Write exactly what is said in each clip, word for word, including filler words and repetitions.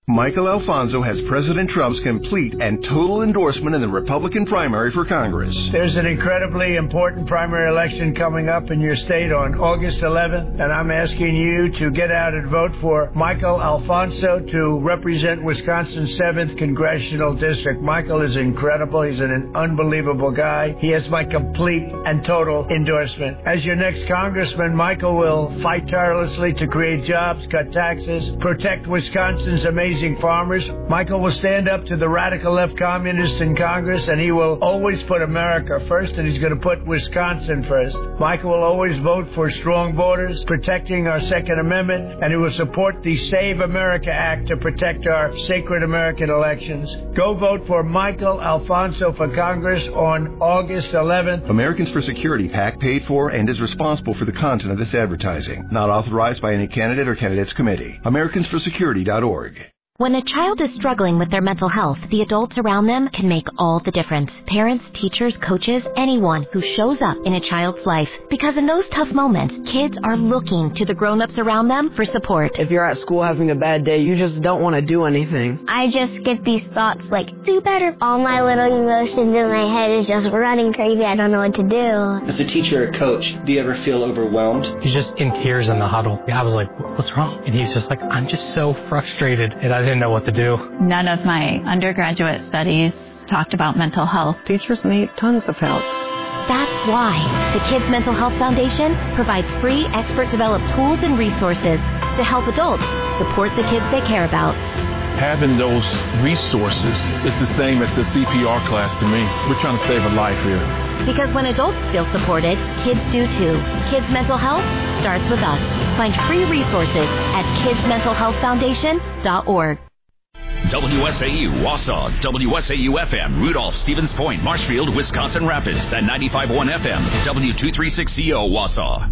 Michael Alfonso has President Trump's complete and total endorsement in the Republican primary for Congress. There's an incredibly important primary election coming up in your state on August eleventh, and I'm asking you to get out and vote for Michael Alfonso to represent Wisconsin's seventh Congressional District. Michael is incredible. He's an unbelievable guy. He has my complete and total endorsement. As your next congressman, Michael will fight tirelessly to create jobs, cut taxes, protect Wisconsin's amazing farmers. Michael will stand up to the radical left communists in Congress, and he will always put America first, and he's going to put Wisconsin first. Michael will always vote for strong borders, protecting our Second Amendment, and he will support the Save America Act to protect our sacred American elections. Go vote for Michael Alfonso for Congress on August eleventh. Americans for Security PAC paid for and is responsible for the content of this advertising. Not authorized by any candidate or candidates committee. Americans for Security dot org. When a child is struggling with their mental health, the adults around them can make all the difference. Parents, teachers, coaches, anyone who shows up in a child's life. Because in those tough moments, kids are looking to the grown-ups around them for support. If you're at school having a bad day, you just don't want to do anything. I just get these thoughts like, do better. All my little emotions in my head is just running crazy. I don't know what to do. As a teacher or coach, do you ever feel overwhelmed? He's just in tears in the huddle. I was like, what's wrong? And he's just like, I'm just so frustrated, and I didn't know what to do. None of my undergraduate studies talked about mental health. Teachers need tons of help. That's why the Kids Mental Health Foundation provides free expert-developed tools and resources to help adults support the kids they care about. Having those resources is the same as the C P R class to me. We're trying to save a life here. Because when adults feel supported, kids do too. Kids Mental Health starts with us. Find free resources at kids mental health foundation dot org. W S A U, Wausau, W S A U F M, Rudolph, Stevens Point, Marshfield, Wisconsin Rapids, and ninety-five point one F M, W two thirty-six C O, Wausau.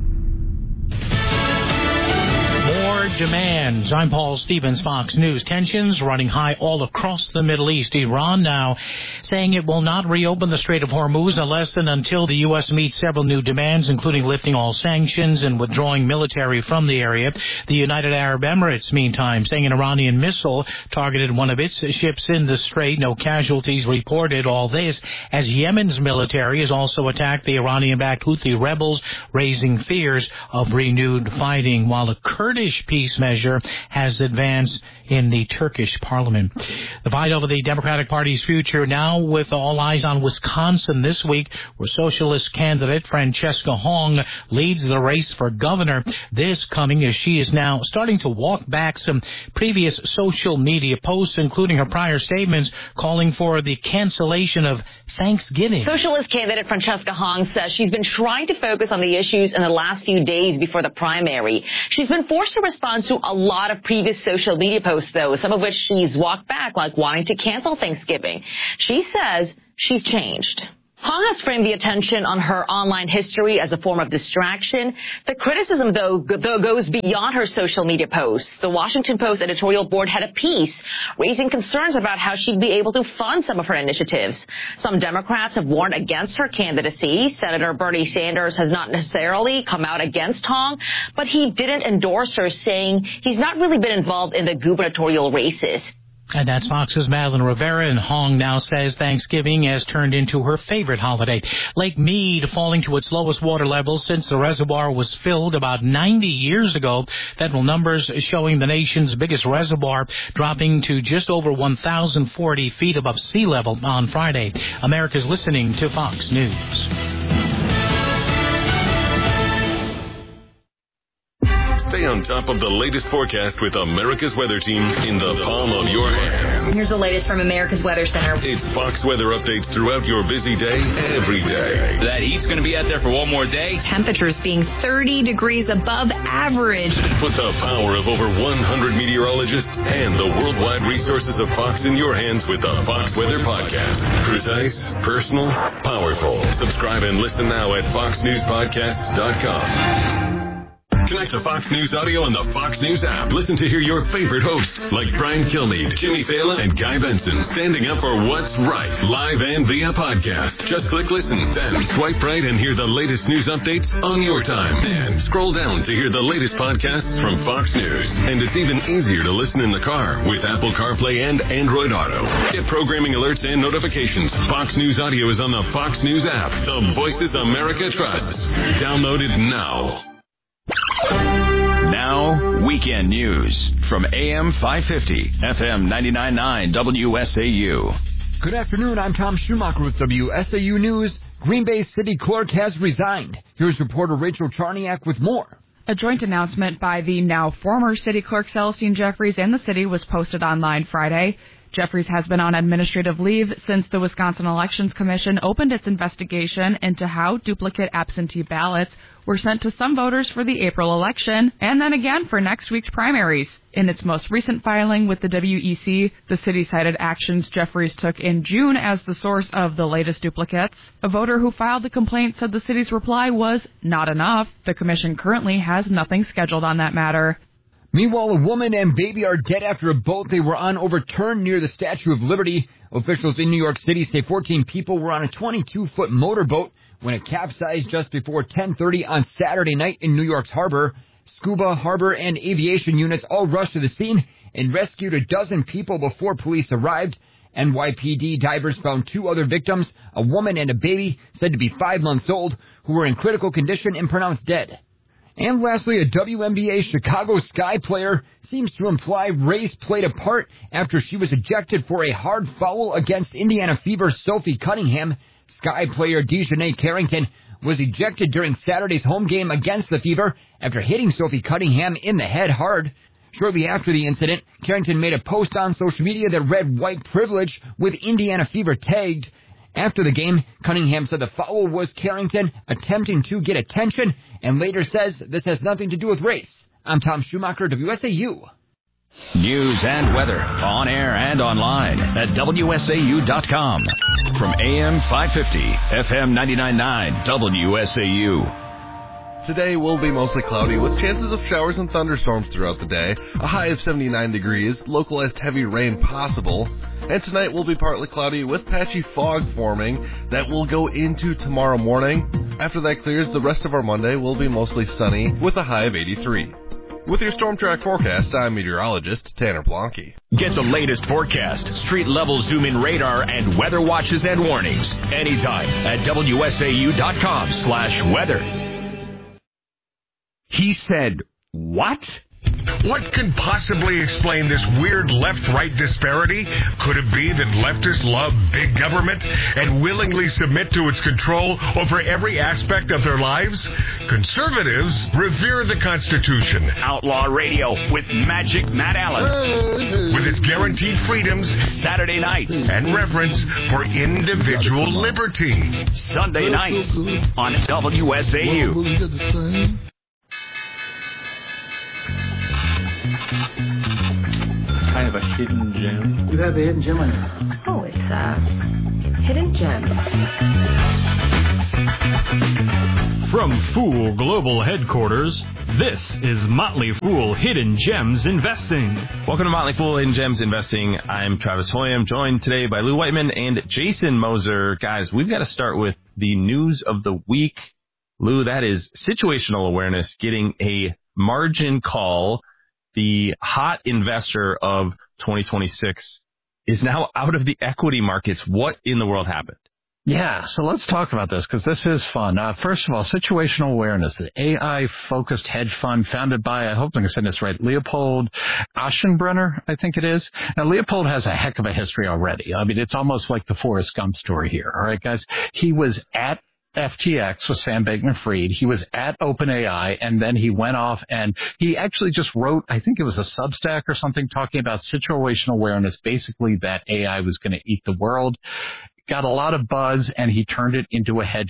More demands. I'm Paul Stevens, Fox News. Tensions running high all across the Middle East. Iran now saying it will not reopen the Strait of Hormuz unless and until the U S meets several new demands, including lifting all sanctions and withdrawing military from the area. The United Arab Emirates, meantime, saying an Iranian missile targeted one of its ships in the strait. No casualties reported. All this as Yemen's military has also attacked the Iranian-backed Houthi rebels, raising fears of renewed fighting, while a Kurdish peace measure has advanced in the Turkish parliament. The fight over the Democratic Party's future now with all eyes on Wisconsin this week, where socialist candidate Francesca Hong leads the race for governor. This coming as she is now starting to walk back some previous social media posts, including her prior statements calling for the cancellation of Thanksgiving. Socialist candidate Francesca Hong says she's been trying to focus on the issues in the last few days before the primary. She's been forced to respond to a lot of previous social media posts, though, some of which she's walked back, like wanting to cancel Thanksgiving. She says she's changed. Hong has framed the attention on her online history as a form of distraction. The criticism, though, though goes beyond her social media posts. The Washington Post editorial board had a piece raising concerns about how she'd be able to fund some of her initiatives. Some Democrats have warned against her candidacy. Senator Bernie Sanders has not necessarily come out against Hong, but he didn't endorse her, saying he's not really been involved in the gubernatorial races. And that's Fox's Madeline Rivera, and Hong now says Thanksgiving has turned into her favorite holiday. Lake Mead falling to its lowest water level since the reservoir was filled about ninety years ago. Federal numbers showing the nation's biggest reservoir dropping to just over one thousand forty feet above sea level on Friday. America's listening to Fox News. Stay on top of the latest forecast with America's Weather Team in the palm of your hand. Here's the latest from America's Weather Center. It's Fox weather updates throughout your busy day, every day. That heat's going to be out there for one more day. Temperatures being thirty degrees above average. Put the power of over one hundred meteorologists and the worldwide resources of Fox in your hands with the Fox Weather Podcast. Precise, personal, powerful. Subscribe and listen now at fox news podcasts dot com. Connect to Fox News Audio on the Fox News app. Listen to hear your favorite hosts like Brian Kilmeade, Jimmy Fallon, and Guy Benson standing up for what's right, live and via podcast. Just click listen, then swipe right and hear the latest news updates on your time. And scroll down to hear the latest podcasts from Fox News. And it's even easier to listen in the car with Apple CarPlay and Android Auto. Get programming alerts and notifications. Fox News Audio is on the Fox News app. The Voices America trusts. Download it now. Now, weekend news from A M five fifty, F M ninety-nine point nine W S A U. Good afternoon, I'm Tom Schumacher with W S A U News. Green Bay City Clerk has resigned. Here's reporter Rachel Charniak with more. A joint announcement by the now former City Clerk Celestine Jeffries and the city was posted online Friday. Jeffries has been on administrative leave since the Wisconsin Elections Commission opened its investigation into how duplicate absentee ballots were sent to some voters for the April election and then again for next week's primaries. In its most recent filing with the W E C, the city cited actions Jeffries took in June as the source of the latest duplicates. A voter who filed the complaint said the city's reply was not enough. The commission currently has nothing scheduled on that matter. Meanwhile, a woman and baby are dead after a boat they were on overturned near the Statue of Liberty. Officials in New York City say fourteen people were on a twenty-two foot motorboat when it capsized just before ten thirty on Saturday night in New York's harbor. Scuba, harbor, and aviation units all rushed to the scene and rescued a dozen people before police arrived. N Y P D divers found two other victims, a woman and a baby said to be five months old, who were in critical condition and pronounced dead. And lastly, a W N B A Chicago Sky player seems to imply race played a part after she was ejected for a hard foul against Indiana Fever's Sophie Cunningham. Sky player Dejanay Carrington was ejected during Saturday's home game against the Fever after hitting Sophie Cunningham in the head hard. Shortly after the incident, Carrington made a post on social media that read "white privilege" with Indiana Fever tagged. After the game, Cunningham said the foul was Carrington attempting to get attention and later says this has nothing to do with race. I'm Tom Schumacher, W S A U. News and weather on air and online at W S A U dot com. From A M five fifty, F M ninety-nine point nine W S A U. Today will be mostly cloudy with chances of showers and thunderstorms throughout the day, a high of seventy-nine degrees, localized heavy rain possible. And tonight will be partly cloudy with patchy fog forming that will go into tomorrow morning. After that clears, the rest of our Monday will be mostly sunny with a high of eighty-three. With your Storm Track forecast, I'm meteorologist Tanner Blanke. Get the latest forecast, street-level zoom-in radar, and weather watches and warnings anytime at W S A U dot com slash weather. He said, what? What could possibly explain this weird left-right disparity? Could it be that leftists love big government and willingly submit to its control over every aspect of their lives? Conservatives revere the Constitution. Outlaw Radio with Magic Matt Allen. With its guaranteed freedoms, Saturday nights, and reverence for individual liberty. Sunday nights on W S A U. Kind of a hidden gem. You have a hidden gem on your house. Oh, it's a hidden gem. From Fool Global Headquarters, this is Motley Fool Hidden Gems Investing. Welcome to Motley Fool Hidden Gems Investing. I'm Travis Hoy. I'm joined today by Lou Whiteman and Jason Moser. Guys, we've got to start with the news of the week. Lou, that is situational awareness getting a margin call. The hot investor of twenty twenty-six is now out of the equity markets. What in the world happened? Yeah, so let's talk about this because this is fun. Uh, first of all, situational awareness, the A I-focused hedge fund founded by, I hope I'm saying this right, Leopold Aschenbrenner, I think it is. Now, Leopold has a heck of a history already. I mean, it's almost like the Forrest Gump story here. All right, guys? He was at F T X with Sam Bankman-Fried. He was at OpenAI, and then he went off and he actually just wrote, I think it was a Substack or something, talking about situational awareness, basically that A I was going to eat the world. Got a lot of buzz, and he turned it into a hedge fund.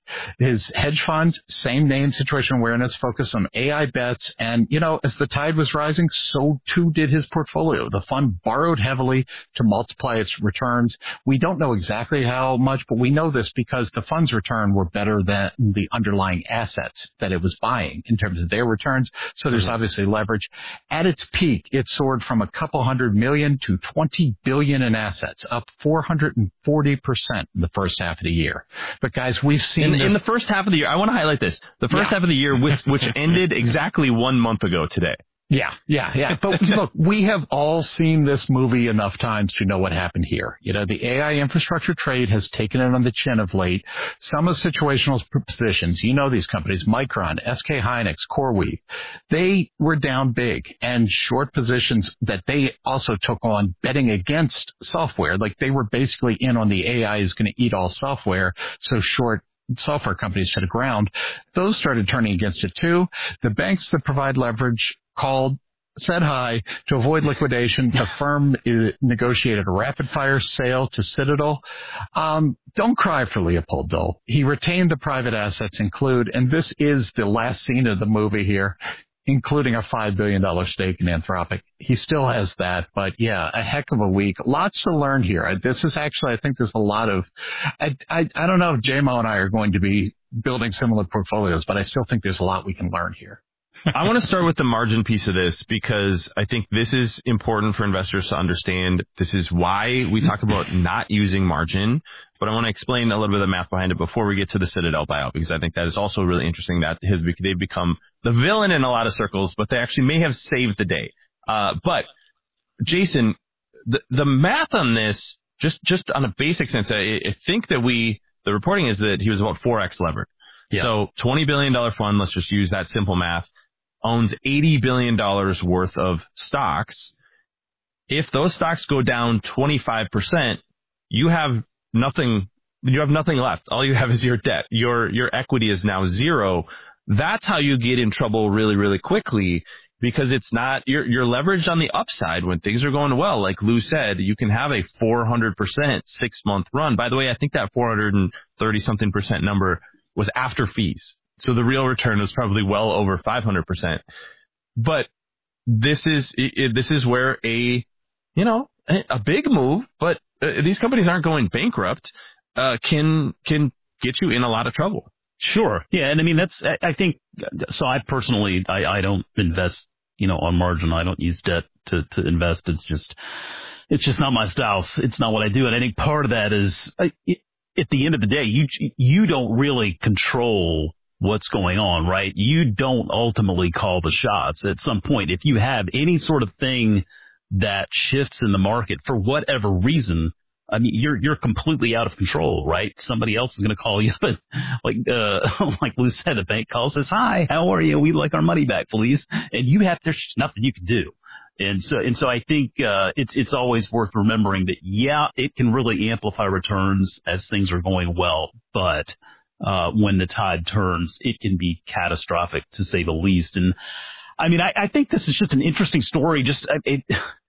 His hedge fund, same name, situational awareness, focused on A I bets. And, you know, as the tide was rising, so too did his portfolio. The fund borrowed heavily to multiply its returns. We don't know exactly how much, but we know this because the fund's return were better than the underlying assets that it was buying in terms of their returns. So there's mm-hmm. obviously leverage. At its peak, it soared from a couple hundred million to twenty billion in assets, up four hundred forty percent in the first half of the year. But guys, we've seen in, this- in the first half of the year. I want to highlight this: the first yeah. half of the year, which, which ended exactly one month ago today. Yeah, yeah, yeah. But look, we have all seen this movie enough times to know what happened here. You know, the A I infrastructure trade has taken it on the chin of late. Some of the situational positions, you know these companies, Micron, S K Hynix, CoreWeave, they were down big, and short positions that they also took on betting against software. Like they were basically in on the A I is going to eat all software, so short software companies to the ground. Those started turning against it too. The banks that provide leverage called, said hi to avoid liquidation. The firm uh, negotiated a rapid-fire sale to Citadel. Um, don't cry for Leopold, though. He retained the private assets include, and this is the last scene of the movie here, including a five billion dollars stake in Anthropic. He still has that, but yeah, a heck of a week. Lots to learn here. This is actually, I think there's a lot of, I, I, I don't know if J M O and I are going to be building similar portfolios, but I still think there's a lot we can learn here. I want to start with the margin piece of this because I think this is important for investors to understand. This is why we talk about not using margin, but I want to explain a little bit of the math behind it before we get to the Citadel buyout, because I think that is also really interesting that his, they've become the villain in a lot of circles, but they actually may have saved the day. Uh, but Jason, the, the math on this, just, just on a basic sense, I, I think that we, the reporting is that he was about four X levered. Yeah. So twenty billion dollars fund, let's just use that simple math, owns eighty billion dollars worth of stocks. If those stocks go down twenty-five percent, you have nothing, you have nothing left. All you have is your debt. Your, your equity is now zero. That's how you get in trouble really, really quickly, because it's not, you're, you're leveraged on the upside when things are going well. Like Lou said, you can have a four hundred percent six month run. By the way, I think that four hundred thirty something percent number was after fees. So the real return was probably well over five hundred percent. But this is, it, this is where a, you know, a big move, but uh, these companies aren't going bankrupt, uh, can, can get you in a lot of trouble. Sure. Yeah. And I mean, that's, I, I think, so I personally, I, I don't invest, you know, on margin. I don't use debt to, to invest. It's just, it's just not my style. It's not what I do. And I think part of that is, I, it, at the end of the day, you, you don't really control what's going on, right? You don't ultimately call the shots. At some point, if you have any sort of thing that shifts in the market for whatever reason, I mean, you're you're completely out of control, right? Somebody else is going to call you, but like uh, like Lou said, the bank calls, says, "Hi, how are you? We'd like our money back, please." And you have there's nothing you can do. And so and so, I think uh, it's it's always worth remembering that yeah, it can really amplify returns as things are going well, but uh, when the tide turns, it can be catastrophic to say the least. And I mean, I, I think this is just an interesting story. Just it.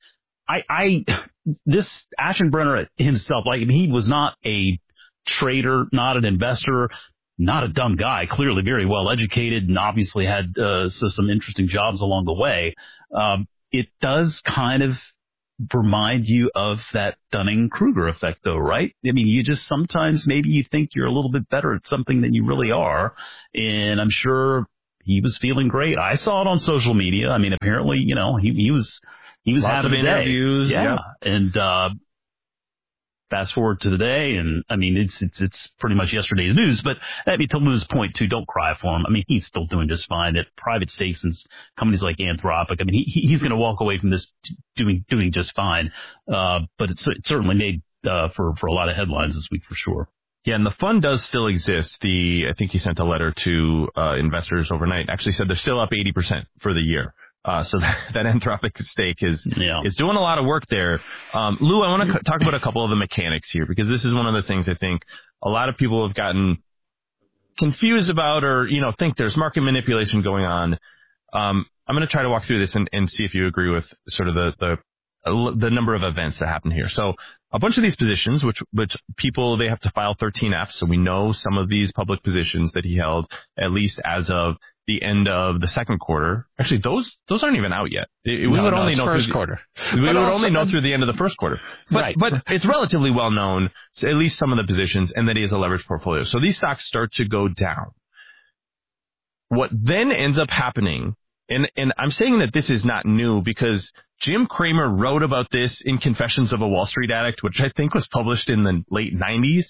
I, I, this Aschenbrenner himself, like, he was not a trader, not an investor, not a dumb guy, clearly very well educated and obviously had uh, so some interesting jobs along the way. Um, it does kind of remind you of that Dunning-Kruger effect, though, right? I mean, you just sometimes maybe you think you're a little bit better at something than you really are. And I'm sure he was feeling great. I saw it on social media. I mean, apparently, you know, he, he was... He was Lots having of interviews. Yeah. yeah. And, uh, fast forward to today. And I mean, it's, it's, it's pretty much yesterday's news, but I mean, to Lou's point too, don't cry for him. I mean, he's still doing just fine at private stakes and companies like Anthropic. I mean, he, he's going to walk away from this doing, doing just fine. Uh, but it's, it certainly made, uh, for, for a lot of headlines this week for sure. Yeah, and the fund does still exist. The I think he sent a letter to uh, investors overnight. Actually said they're still up eighty percent for the year. Uh, so that, that Anthropic stake is yeah. is doing a lot of work there. Um, Lou, I want to talk about a couple of the mechanics here, because this is one of the things I think a lot of people have gotten confused about, or you know think there's market manipulation going on. Um, I'm going to try to walk through this and, and see if you agree with sort of the, the the number of events that happen here. So a bunch of these positions, which which people, they have to file thirteen F. So we know some of these public positions that he held, at least as of the end of the second quarter. Actually, those those aren't even out yet. It, we no, would no, only it's know first through the, quarter. We But would also- only know through the end of the first quarter. But, Right. but it's relatively well known, so at least some of the positions, and that he has a leveraged portfolio. So these stocks start to go down. What then ends up happening, and, and I'm saying that this is not new because Jim Cramer wrote about this in Confessions of a Wall Street Addict, which I think was published in the late nineties.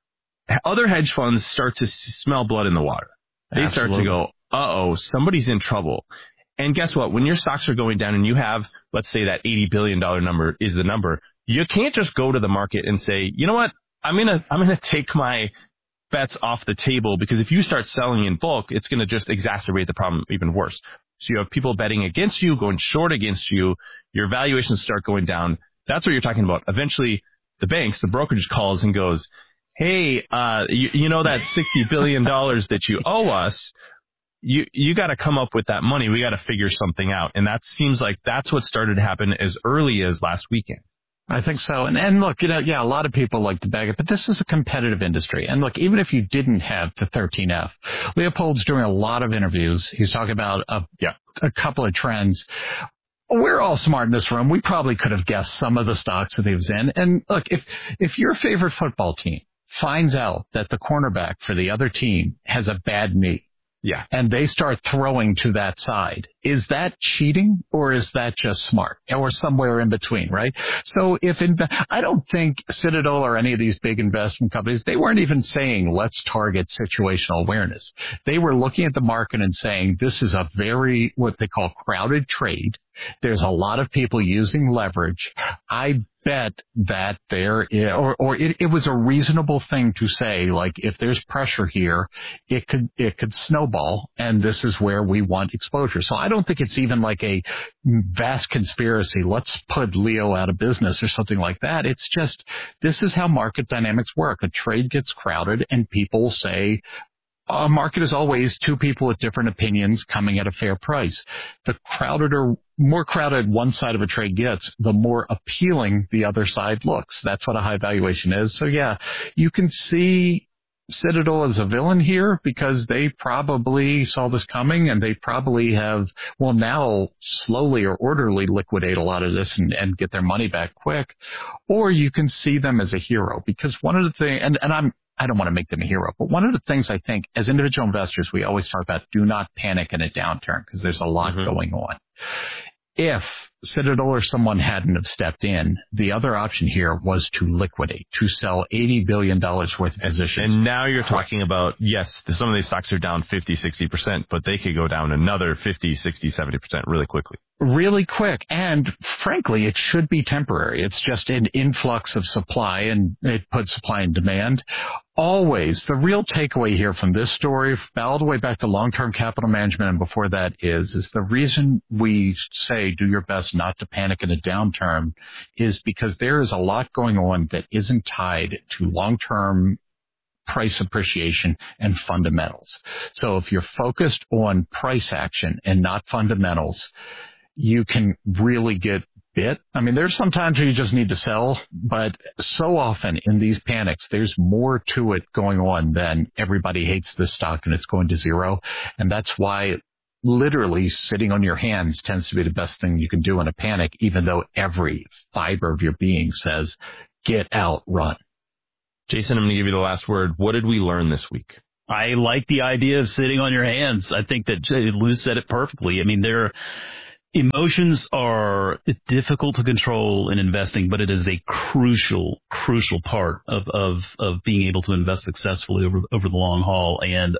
Other hedge funds start to s- smell blood in the water. They start to Absolutely. go, uh-oh, somebody's in trouble. And guess what? When your stocks are going down and you have, let's say that eighty billion dollars number is the number, you can't just go to the market and say, you know what, I'm going to I'm gonna take my bets off the table, because if you start selling in bulk, it's going to just exacerbate the problem even worse. So you have people betting against you, going short against you, your valuations start going down. That's what you're talking about. Eventually, the banks, the brokerage calls and goes, hey, uh, you, you know that sixty billion dollars that you owe us, you you got to come up with that money. We got to figure something out. And that seems like that's what started to happen as early as last weekend. I think so. And, and look, you know, yeah, a lot of people like to bag it, but this is a competitive industry. And look, even if you didn't have the thirteen F, Leopold's doing a lot of interviews. He's talking about a, yeah, a couple of trends. We're all smart in this room. We probably could have guessed some of the stocks that he was in. And look, if, if your favorite football team finds out that the cornerback for the other team has a bad knee, yeah, and they start throwing to that side, is that cheating or is that just smart, or somewhere in between, right? So if in, I don't think Citadel or any of these big investment companies, they weren't even saying let's target situational awareness. They were looking at the market and saying this is a very, what they call crowded trade. There's a lot of people using leverage. I bet that there is, or, or it, it was a reasonable thing to say, like, if there's pressure here, it could, it could snowball, and this is where we want exposure. So I don't think it's even like a vast conspiracy. Let's put Leo out of business or something like that. It's just, this is how market dynamics work. A trade gets crowded and people say, a market is always two people with different opinions coming at a fair price. The crowded or more crowded one side of a trade gets, the more appealing the other side looks. That's what a high valuation is. So yeah, you can see Citadel as a villain here because they probably saw this coming, and they probably have, well, now slowly or orderly liquidate a lot of this and, and get their money back quick. Or you can see them as a hero, because one of the things, and, and I'm, I don't want to make them a hero, but one of the things I think as individual investors, we always talk about, do not panic in a downturn, because there's a lot mm-hmm. going on. If Citadel or someone hadn't have stepped in, the other option here was to liquidate, to sell eighty billion dollars worth of positions. And now you're talking about, yes, some of these stocks are down fifty, sixty percent, but they could go down another fifty, sixty, seventy percent really quickly. Really quick. And frankly, it should be temporary. It's just an influx of supply, and it puts supply and demand. Always, the real takeaway here from this story, all the way back to long-term capital management and before that is, is the reason we say do your best not to panic in a downturn is because there is a lot going on that isn't tied to long-term price appreciation and fundamentals. So if you're focused on price action and not fundamentals, you can really get bit. I mean, there's some times where you just need to sell, but so often in these panics, there's more to it going on than everybody hates this stock and it's going to zero. And that's why literally sitting on your hands tends to be the best thing you can do in a panic, even though every fiber of your being says, get out, run. Jason, I'm going to give you the last word. What did we learn this week? I like the idea of sitting on your hands. I think that Lou said it perfectly. I mean, there emotions are difficult to control in investing, but it is a crucial, crucial part of, of, of being able to invest successfully over, over the long haul. And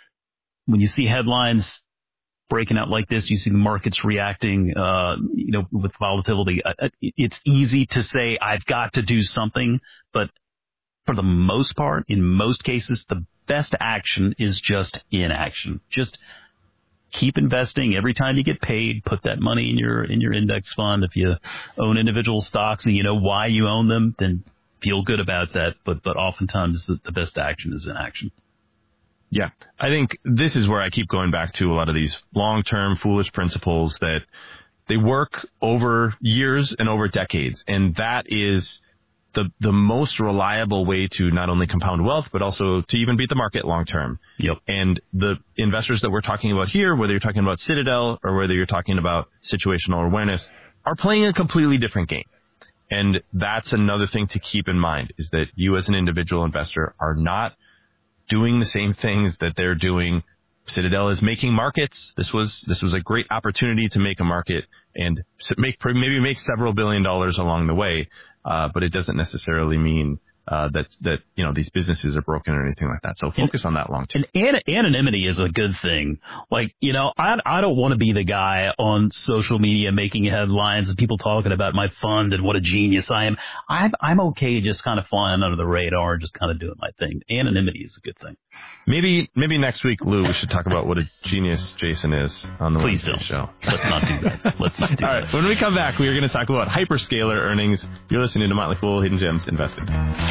when you see headlines breaking out like this, you see the markets reacting, uh, you know, with volatility. It's easy to say, I've got to do something, but for the most part, in most cases, the best action is just inaction. Just keep investing. Every time you get paid, put that money in your in your index fund. If you own individual stocks and you know why you own them, then feel good about that. But but oftentimes the, the best action is inaction. Yeah, I think this is where I keep going back to a lot of these long-term foolish principles that they work over years and over decades. And that is the the most reliable way to not only compound wealth, but also to even beat the market long term. Yep. And the investors that we're talking about here, whether you're talking about Citadel or whether you're talking about situational awareness, are playing a completely different game. And that's another thing to keep in mind, is that you as an individual investor are not doing the same things that they're doing. Citadel is making markets. This was this was a great opportunity to make a market and make maybe make several billion dollars along the way. Uh, but it doesn't necessarily mean uh, that that you know these businesses are broken or anything like that. So focus on that long term. And an- anonymity is a good thing. Like, you know, I I don't want to be the guy on social media making headlines and people talking about my fund and what a genius I am. I'm I'm okay just kind of flying under the radar and just kind of doing my thing. Anonymity is a good thing. Maybe maybe next week, Lou, we should talk about what a genius Jason is on the Please Wednesday don't. show. Let's not do that. Let's not do All that. right, when we come back, we are going to talk about hyperscaler earnings. You're listening to Motley Fool, Hidden Gems Investing.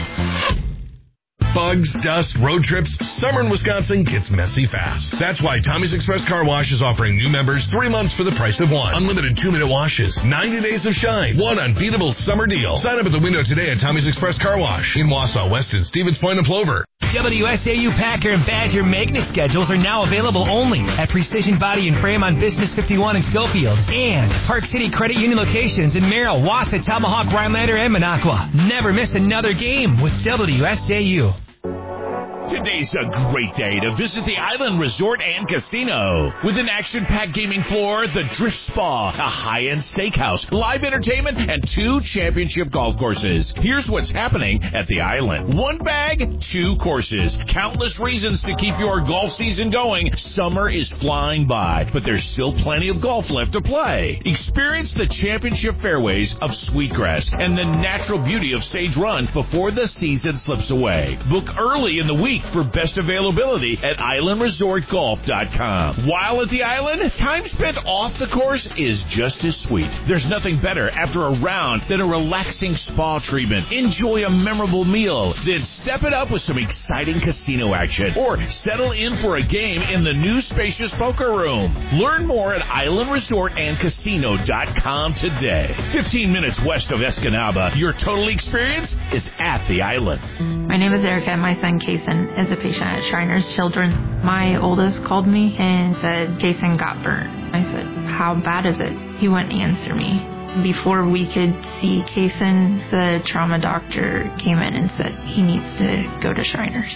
Bugs, dust, road trips, summer in Wisconsin gets messy fast. That's why Tommy's Express Car Wash is offering new members three months for the price of one. Unlimited two-minute washes, ninety days of shine, one unbeatable summer deal. Sign up at the window today at Tommy's Express Car Wash in Wausau, Weston, Stevens Point, and Plover. W S A U Packer and Badger maintenance schedules are now available only at Precision Body and Frame on Business fifty-one in Schofield and Park City Credit Union locations in Merrill, Wausau, Tomahawk, Rhinelander, and Minocqua. Never miss another game with W S A U. Today's a great day to visit the Island Resort and Casino. With an action-packed gaming floor, the Drift Spa, a high-end steakhouse, live entertainment, and two championship golf courses. Here's what's happening at the Island. One bag, two courses. Countless reasons to keep your golf season going. Summer is flying by, but there's still plenty of golf left to play. Experience the championship fairways of Sweetgrass and the natural beauty of Sage Run before the season slips away. Book early in the week for best availability at island resort golf dot com. While at the Island, time spent off the course is just as sweet. There's nothing better after a round than a relaxing spa treatment. Enjoy a memorable meal, then step it up with some exciting casino action or settle in for a game in the new spacious poker room. Learn more at island resort and casino dot com today. fifteen minutes west of Escanaba, your total experience is at the Island. My name is Erica and my son Kason is a patient at Shriners Children. My oldest called me and said Kason got burnt. I said, how bad is it? He wouldn't answer me. Before we could see Kason, the trauma doctor came in and said he needs to go to Shriners.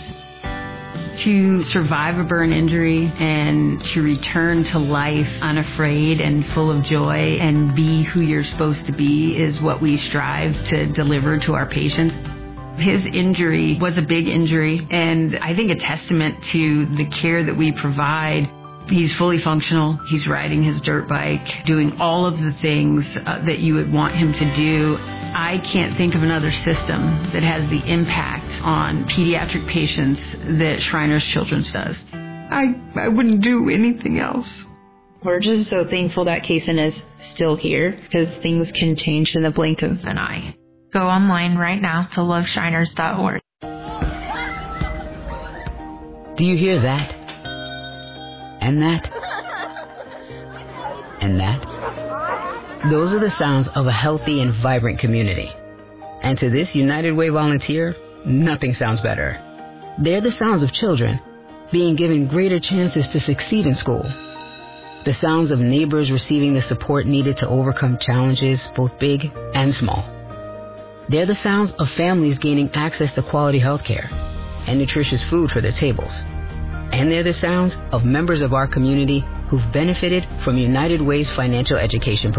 To survive a burn injury and to return to life unafraid and full of joy and be who you're supposed to be is what we strive to deliver to our patients. His injury was a big injury, and I think a testament to the care that we provide. He's fully functional. He's riding his dirt bike, doing all of the things uh, that you would want him to do. I can't think of another system that has the impact on pediatric patients that Shriners Children's does. I, I wouldn't do anything else. We're just so thankful that Kason is still here because things can change in the blink of an eye. Go online right now to love shriners dot org. Do you hear that? And that? And that? Those are the sounds of a healthy and vibrant community. And to this United Way volunteer, nothing sounds better. They're the sounds of children being given greater chances to succeed in school. The sounds of neighbors receiving the support needed to overcome challenges, both big and small. They're the sounds of families gaining access to quality health care and nutritious food for their tables. And they're the sounds of members of our community who've benefited from United Way's financial education program.